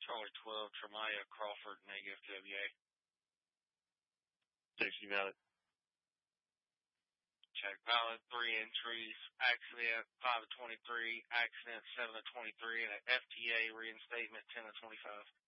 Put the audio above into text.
Charlie 12, Tremaya, Crawford, negative WA. 60 valid. Check valid, 3 entries, accident 5 of 23, accident 7 of 23, and an FTA reinstatement 10 of 25.